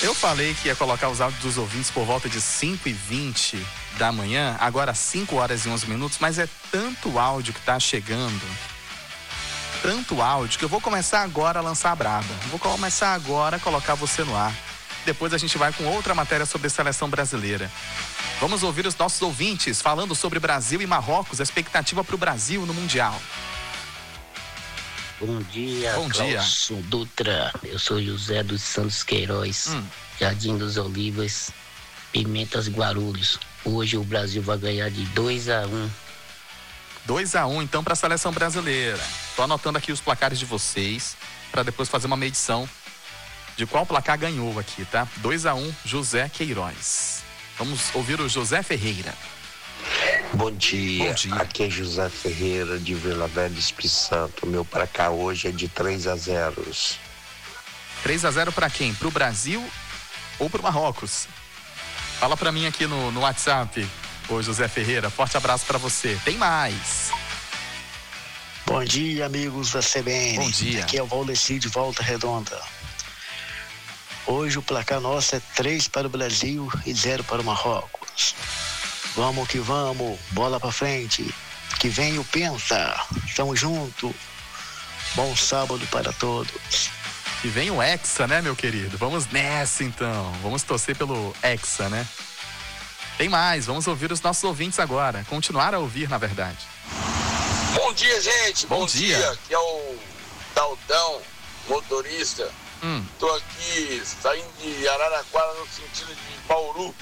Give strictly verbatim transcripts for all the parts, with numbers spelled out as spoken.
Eu falei que ia colocar os áudios dos ouvintes por volta de cinco e vinte da manhã, agora cinco horas e onze minutos, mas é tanto áudio que tá chegando, tanto áudio, que eu vou começar agora a lançar a braba. Vou começar agora a colocar você no ar. Depois a gente vai com outra matéria sobre a seleção brasileira. Vamos ouvir os nossos ouvintes falando sobre Brasil e Marrocos, a expectativa para o Brasil no Mundial. Bom dia, Bom dia. Clauson Dutra. Eu sou José dos Santos Queiroz, hum. Jardim dos Olivas, Pimentas Guarulhos. Hoje o Brasil vai ganhar de dois a um. dois a um então para a seleção brasileira. Tô anotando aqui os placares de vocês para depois fazer uma medição de qual placar ganhou aqui, tá? dois a um, José Queiroz. Vamos ouvir o José Ferreira. Bom dia. Bom dia. Aqui é José Ferreira de Vila Velha, Espírito Santo. Meu pra cá hoje é de três a zero. três a zero para quem? Pro Brasil ou pro Marrocos? Fala pra mim aqui no, no WhatsApp, ô José Ferreira. Forte abraço pra você. Tem mais. Bom dia, amigos da C B N. Bom dia. Aqui é o Valdeci de Volta Redonda. Hoje o placar nosso é três para o Brasil e zero para o Marrocos. Vamos que vamos, bola pra frente. Que vem o Penta. Tamo junto. Bom sábado para todos. E vem o Hexa, né, meu querido? Vamos nessa, então. Vamos torcer pelo Hexa, né? Tem mais, vamos ouvir os nossos ouvintes agora. Continuar a ouvir, na verdade. Bom dia, gente. Bom, Bom dia. dia. Aqui é o Daldão, motorista. Hum. Tô aqui saindo de Araraquara no sentido de Bauru.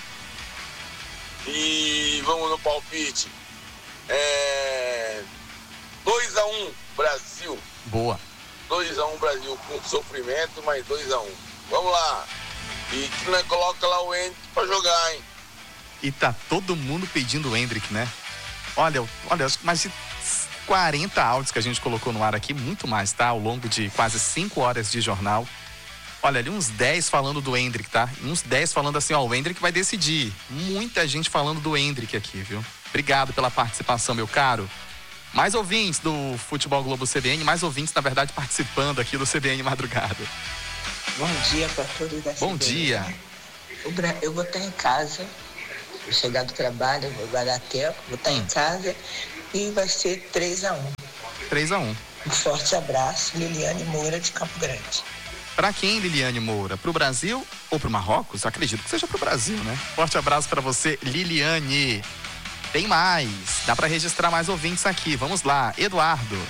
E vamos no palpite. É... dois a um, Brasil. Boa. dois a um, Brasil, com sofrimento, mas dois a um. Vamos lá. E que nós coloca lá o Hendrick pra jogar, hein? E tá todo mundo pedindo o Hendrick, né? Olha, olha, mais de quarenta áudios que a gente colocou no ar aqui, muito mais, tá? Ao longo de quase cinco horas de jornal. Olha, ali uns dez falando do Hendrick, tá? Uns dez falando assim, ó, o Hendrick vai decidir. Muita gente falando do Hendrick aqui, viu? Obrigado pela participação, meu caro. Mais ouvintes do Futebol Globo C B N, mais ouvintes, na verdade, participando aqui do C B N Madrugada. Bom dia para todos da Bom C B N. dia. Eu vou estar em casa, vou chegar do trabalho, vou guardar tempo, vou estar em casa e vai ser três a um. três a um. Um forte abraço, Liliane Moura de Campo Grande. Pra quem, Liliane Moura? Pro Brasil ou pro Marrocos? Acredito que seja pro Brasil, né? Forte abraço pra você, Liliane. Tem mais. Dá pra registrar mais ouvintes aqui. Vamos lá. Eduardo.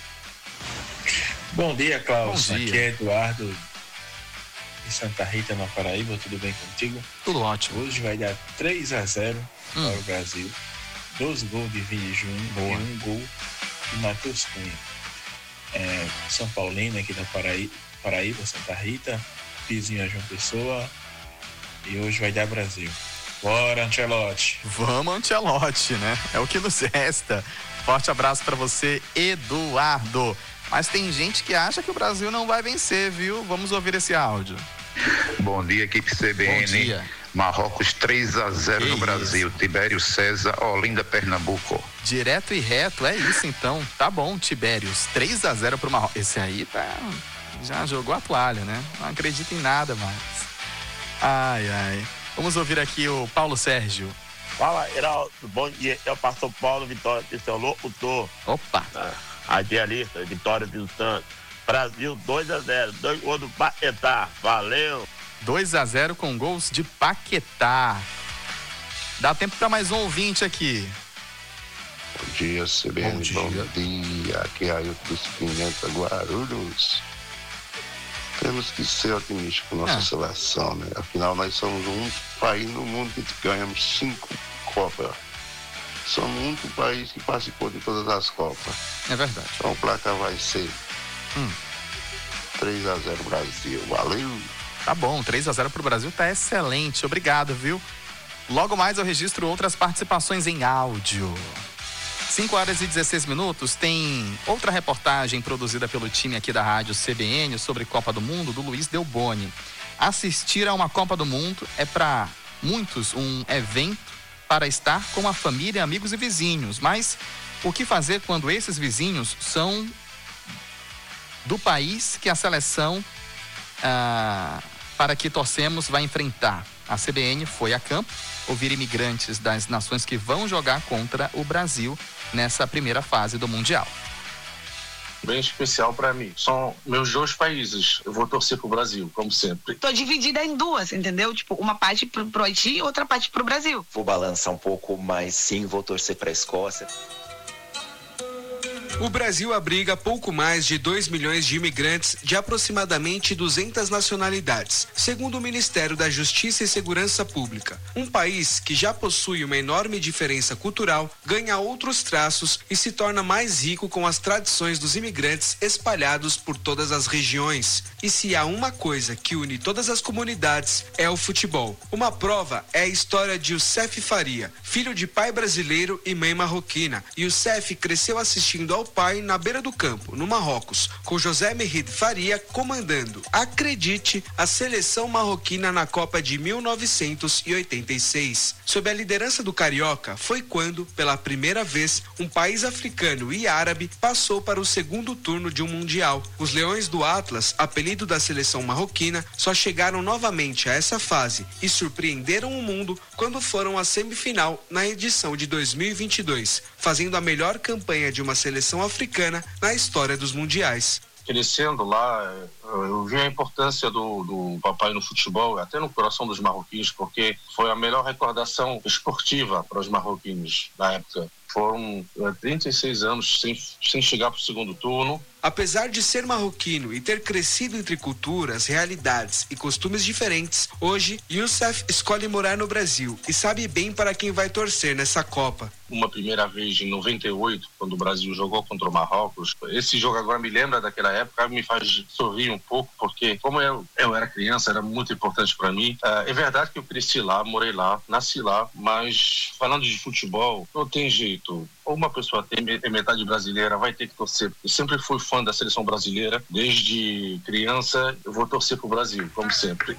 Bom dia, Klaus. Bom dia. Aqui é Eduardo de Santa Rita, na Paraíba. Tudo bem contigo? Tudo ótimo. Hoje vai dar três a zero hum. para o Brasil. Dois gols de Vini Júnior e um gol de Matheus Cunha. É, São Paulino aqui da Paraíba, Paraíba, Santa Rita. Pizinho a João Pessoa. E hoje vai dar Brasil. Bora, Ancelotti. Vamos, Ancelotti, né? É o que nos resta. Forte abraço pra você, Eduardo. Mas tem gente que acha que o Brasil não vai vencer, viu? Vamos ouvir esse áudio. Bom dia, equipe C B N. Bom dia. Marrocos três a zero Que no Brasil. isso. Tibério César, Olinda, Pernambuco. Direto e reto, é isso então. Tá bom, Tibérios. três a zero pro Marrocos. Esse aí tá... já jogou a toalha, né? Não acredita em nada mais. Ai, ai. Vamos ouvir aqui o Paulo Sérgio. Fala, Heraldo. Bom dia. Eu passo Paulo Vitória, que é o locutor. Opa. Radialista, Vitória do Santos. Brasil dois a zero. Dois gols do Paquetá. Valeu. dois a zero com gols de Paquetá. Dá tempo para mais um ouvinte aqui. Bom dia, C B N. Bom dia. Bom dia. Aqui é Ailton dos Pimenta, Guarulhos. Temos que ser otimistas com nossa Ah. seleção, né? Afinal, nós somos o único país no mundo que ganhamos cinco Copas. Somos o único país que participou de todas as Copas. É verdade. Então o placar vai ser Hum. três a zero Brasil. Valeu! Tá bom, três a zero pro Brasil tá excelente. Obrigado, viu? Logo mais eu registro outras participações em áudio. cinco horas e dezesseis minutos, tem outra reportagem produzida pelo time aqui da rádio C B N sobre Copa do Mundo, do Luiz Delboni. Assistir a uma Copa do Mundo é para muitos um evento para estar com a família, amigos e vizinhos. Mas o que fazer quando esses vizinhos são do país que a seleção ah, para que torcemos vai enfrentar. A C B N foi a campo ouvir imigrantes das nações que vão jogar contra o Brasil nessa primeira fase do Mundial. Bem especial para mim. São meus dois países. Eu vou torcer pro Brasil, como sempre. Tô dividida em duas, entendeu? Tipo, uma parte pro, pro Haiti e outra parte pro Brasil. Vou balançar um pouco, mas sim, vou torcer pra Escócia. O Brasil abriga pouco mais de dois milhões de imigrantes de aproximadamente duzentas nacionalidades, segundo o Ministério da Justiça e Segurança Pública. Um país que já possui uma enorme diferença cultural, ganha outros traços e se torna mais rico com as tradições dos imigrantes espalhados por todas as regiões. E se há uma coisa que une todas as comunidades, é o futebol. Uma prova é a história de Youssef Faria, filho de pai brasileiro e mãe marroquina. Youssef cresceu assistindo ao pai na beira do campo, no Marrocos, com José Merrid Faria comandando, acredite, a seleção marroquina na Copa de mil novecentos e oitenta e seis. Sob a liderança do Carioca, foi quando, pela primeira vez, um país africano e árabe passou para o segundo turno de um Mundial. Os Leões do Atlas, apelido da seleção marroquina, só chegaram novamente a essa fase e surpreenderam o mundo quando foram à semifinal na edição de dois mil e vinte e dois, fazendo a melhor campanha de uma seleção africana na história dos mundiais. Crescendo lá, eu vi a importância do, do papai no futebol, até no coração dos marroquinos, porque foi a melhor recordação esportiva para os marroquinos na época. Foram trinta e seis anos sem, sem chegar para o segundo turno. Apesar de ser marroquino e ter crescido entre culturas, realidades e costumes diferentes, hoje Youssef escolhe morar no Brasil e sabe bem para quem vai torcer nessa Copa. Uma primeira vez em noventa e oito, quando o Brasil jogou contra o Marrocos. Esse jogo agora me lembra daquela época, me faz sorrir um pouco, porque como eu, eu era criança, era muito importante para mim. É verdade que eu cresci lá, morei lá, nasci lá, mas falando de futebol, não tem jeito. Ou uma pessoa tem metade brasileira, vai ter que torcer. Eu sempre fui fã da seleção brasileira, desde criança eu vou torcer pro Brasil, como sempre.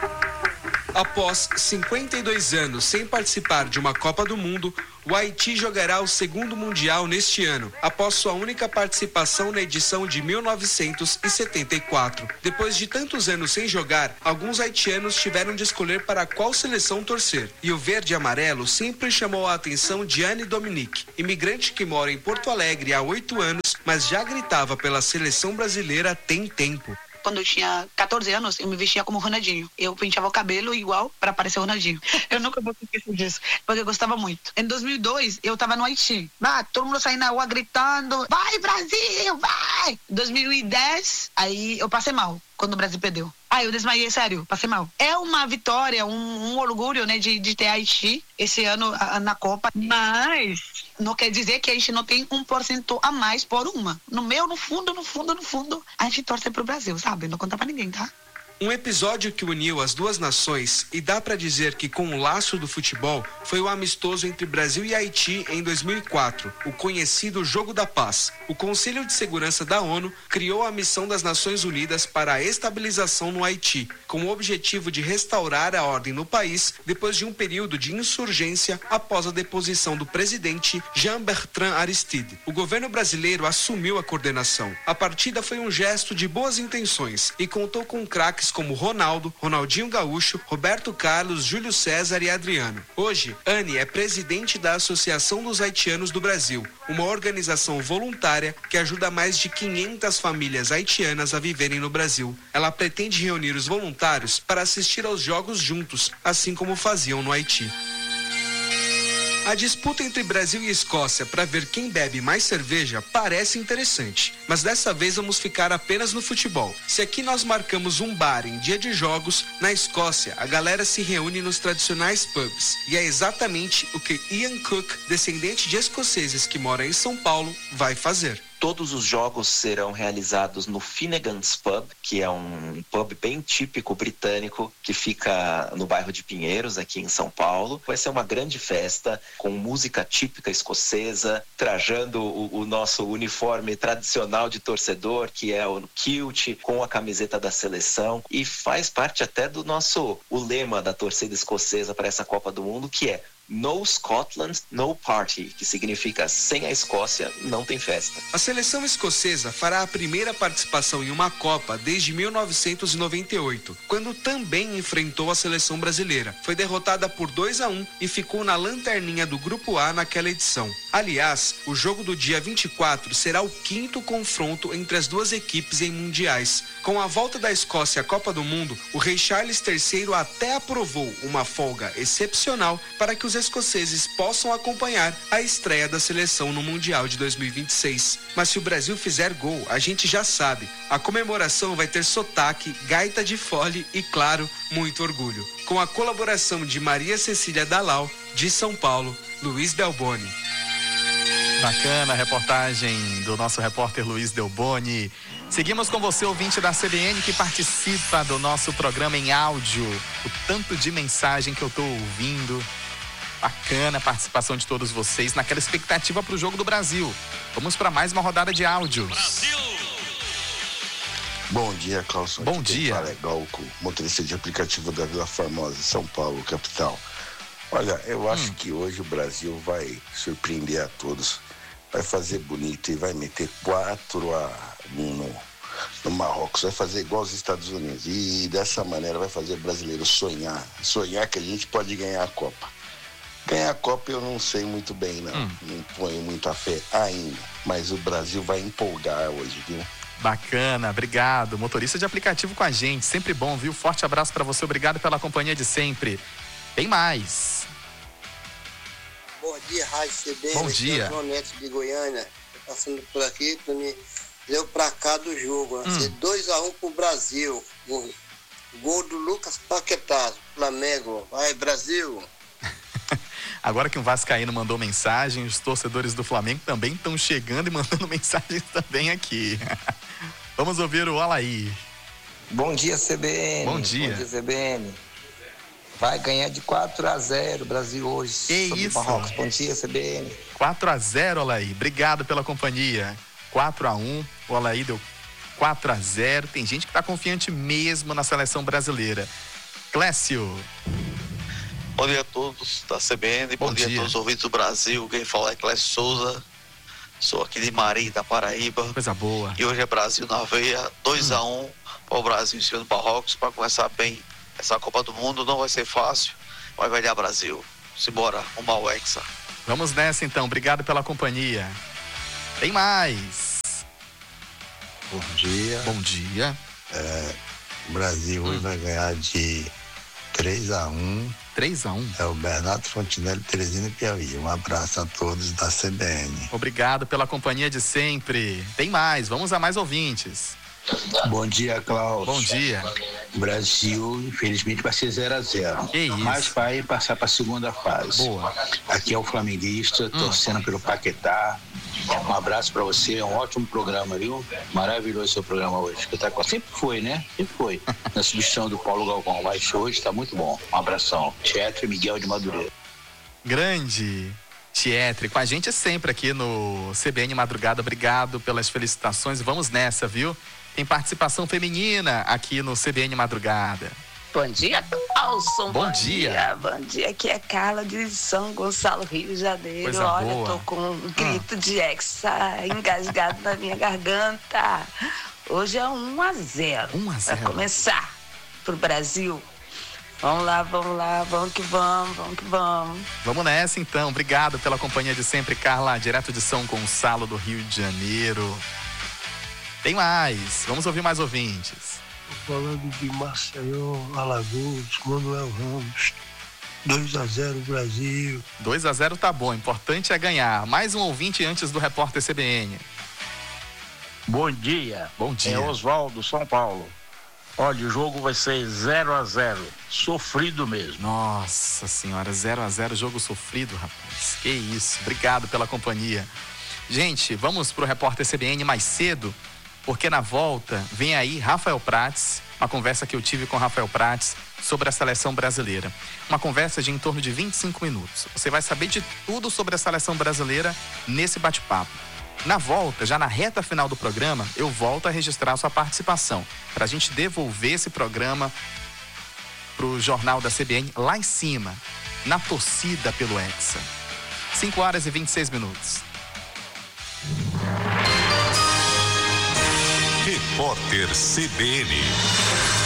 Após cinquenta e dois anos sem participar de uma Copa do Mundo, o Haiti jogará o segundo Mundial neste ano, após sua única participação na edição de mil novecentos e setenta e quatro. Depois de tantos anos sem jogar, alguns haitianos tiveram de escolher para qual seleção torcer. E o verde e amarelo sempre chamou a atenção de Anne Dominique, imigrante que mora em Porto Alegre há oito anos, mas já gritava pela seleção brasileira tem tempo. Quando eu tinha catorze anos, eu me vestia como Ronaldinho. Eu penteava o cabelo igual para parecer Ronaldinho. Eu nunca vou esquecer disso, porque eu gostava muito. Em dois mil e dois, eu tava no Haiti. Ah, todo mundo saindo na rua gritando, vai Brasil, vai! Em dois mil e dez, aí eu passei mal, quando o Brasil perdeu. Ah, eu desmaiei, sério, passei mal. É uma vitória, um, um orgulho, né, de, de ter Haiti esse ano a, na Copa, mas não quer dizer que a gente não tem um por cento a mais por uma. No meu, no fundo, no fundo, no fundo, a gente torce pro Brasil, sabe? Não conta pra ninguém, tá? Um episódio que uniu as duas nações e dá para dizer que com o laço do futebol foi o amistoso entre Brasil e Haiti em dois mil e quatro, o conhecido Jogo da Paz. O Conselho de Segurança da ONU criou a Missão das Nações Unidas para a estabilização no Haiti, com o objetivo de restaurar a ordem no país depois de um período de insurgência após a deposição do presidente Jean-Bertrand Aristide. O governo brasileiro assumiu a coordenação. A partida foi um gesto de boas intenções e contou com craques como Ronaldo, Ronaldinho Gaúcho, Roberto Carlos, Júlio César e Adriano. Hoje, Anne é presidente da Associação dos Haitianos do Brasil, uma organização voluntária que ajuda mais de quinhentas famílias haitianas a viverem no Brasil. Ela pretende reunir os voluntários para assistir aos jogos juntos, assim como faziam no Haiti. A disputa entre Brasil e Escócia para ver quem bebe mais cerveja parece interessante, mas dessa vez vamos ficar apenas no futebol. Se aqui nós marcamos um bar em dia de jogos, na Escócia a galera se reúne nos tradicionais pubs, e é exatamente o que Ian Cook, descendente de escoceses que mora em São Paulo, vai fazer. Todos os jogos serão realizados no Finnegan's Pub, que é um pub bem típico britânico que fica no bairro de Pinheiros, aqui em São Paulo. Vai ser uma grande festa com música típica escocesa, trajando o, o nosso uniforme tradicional de torcedor, que é o kilt, com a camiseta da seleção, e faz parte até do nosso o lema da torcida escocesa para essa Copa do Mundo, que é No Scotland, no party, que significa sem a Escócia, não tem festa. A seleção escocesa fará a primeira participação em uma Copa desde mil novecentos e noventa e oito, quando também enfrentou a seleção brasileira. Foi derrotada por dois a um e ficou na lanterninha do Grupo A naquela edição. Aliás, o jogo do dia vinte e quatro será o quinto confronto entre as duas equipes em mundiais. Com a volta da Escócia à Copa do Mundo, o rei Charles terceiro até aprovou uma folga excepcional para que os escoceses possam acompanhar a estreia da seleção no Mundial de dois mil e vinte e seis. Mas se o Brasil fizer gol, a gente já sabe, a comemoração vai ter sotaque, gaita de fole e, claro, muito orgulho. Com a colaboração de Maria Cecília Dalal, de São Paulo, Luiz Delboni. Bacana a reportagem do nosso repórter Luiz Delboni. Seguimos com você, ouvinte da C B N, que participa do nosso programa em áudio. O tanto de mensagem que eu tô ouvindo. Bacana a participação de todos vocês naquela expectativa para o jogo do Brasil. Vamos para mais uma rodada de áudios. Brasil! Bom dia, Clauson. Bom dia. Fala, é Galco, motorista de aplicativo da Vila Formosa, São Paulo, capital. Olha, eu acho hum. que hoje o Brasil vai surpreender a todos. Vai fazer bonito e vai meter quatro a um no, no Marrocos. Vai fazer igual os Estados Unidos. E dessa maneira vai fazer o brasileiro sonhar. Sonhar que a gente pode ganhar a Copa. Ganhar a Copa eu não sei muito bem, não. Hum. Não ponho muita fé ainda. Mas o Brasil vai empolgar hoje, viu? Bacana, obrigado. Motorista de aplicativo com a gente, sempre bom, viu? Forte abraço para você, obrigado pela companhia de sempre. Tem mais. Bom dia, Rádio C B N. Bom dia. João Neto de Goiânia. Tô passando por aqui para me ler o placar do jogo. Vai ser dois a um pro Brasil. O gol do Lucas Paquetá, Flamengo. Vai, Brasil! Agora que um vascaíno mandou mensagem, os torcedores do Flamengo também estão chegando e mandando mensagens também aqui. Vamos ouvir o Alaí. Bom dia, C B N. Bom dia. Bom dia, C B N. Vai ganhar de quatro a zero o Brasil hoje. Que isso? Marrocos. Bom dia, C B N. quatro a zero, Alaí. Obrigado pela companhia. quatro a um. O Alaí deu quatro a zero. Tem gente que está confiante mesmo na seleção brasileira. Clécio. Bom dia a todos da C B N, bom, bom dia. dia a todos os ouvintes do Brasil. Quem fala é Clécio Souza, sou aqui de Marim, da Paraíba. Coisa boa. E hoje é Brasil na veia, dois a um para o Brasil em cima do Marrocos, para começar bem essa Copa do Mundo. Não vai ser fácil, mas vai dar Brasil. Simbora, uma ao Hexa. Vamos nessa então, obrigado pela companhia. Tem mais. Bom dia. Bom dia. É, o Brasil hoje hum. vai ganhar de três a um. três a um. É o Bernardo Fontinelli, Teresina, Piauí. Um abraço a todos da C B N. Obrigado pela companhia de sempre. Tem mais, vamos a mais ouvintes. Bom dia, Cláudio. Bom dia. O Brasil, infelizmente, vai ser zero a zero. Que isso? Mas vai passar para a segunda fase. Boa. Aqui é o flamenguista, hum. torcendo pelo Paquetá. Um abraço para você, é um ótimo programa, viu? Maravilhoso seu programa hoje. Sempre foi, né? Sempre foi. Na substituição do Paulo Galvão. Mas hoje está muito bom. Um abração. Tietre Miguel de Madureira. Grande Tietre, com a gente sempre aqui no C B N Madrugada. Obrigado pelas felicitações. Vamos nessa, viu? Tem participação feminina aqui no C B N Madrugada. Bom dia, Carlson. Bom, Bom dia. dia. Bom dia, aqui é Carla de São Gonçalo, Rio de Janeiro. Coisa Olha, boa. tô com um grito ah. de hexa engasgado na minha garganta. Hoje é um a zero. um a zero. Pra começar pro Brasil. Vamos lá, vamos lá, vamos que vamos, vamos que vamos. Vamos nessa então. Obrigado pela companhia de sempre, Carla, direto de São Gonçalo, do Rio de Janeiro. Tem mais. Vamos ouvir mais ouvintes. Falando de Maceió, Alagoas, Manuel Ramos. dois a zero Brasil. dois a zero tá bom, importante é ganhar. Mais um ouvinte antes do repórter C B N. Bom dia. Bom dia. É Oswaldo, São Paulo. Olha, o jogo vai ser zero a zero. Sofrido mesmo. Nossa senhora, zero a zero, jogo sofrido, rapaz. Que isso. Obrigado pela companhia. Gente, vamos pro repórter C B N mais cedo, porque na volta vem aí Rafael Prates, uma conversa que eu tive com Rafael Prates sobre a seleção brasileira. Uma conversa de em torno de vinte e cinco minutos. Você vai saber de tudo sobre a seleção brasileira nesse bate-papo. Na volta, já na reta final do programa, eu volto a registrar a sua participação, para a gente devolver esse programa pro jornal da C B N lá em cima. na torcida pelo Hexa. cinco horas e vinte e seis minutos. Repórter C B N.